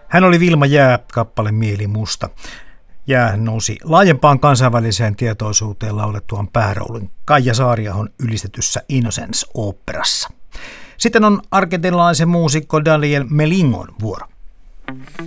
Hän oli Vilma Jää, kappale Mieli musta. Jää nousi laajempaan kansainväliseen tietoisuuteen laulettuaan pääroolin Kaija Saariahon ylistetyssä Innocence-oopperassa. Sitten on argentinalaisen muusikko Daniel Melingon vuoro.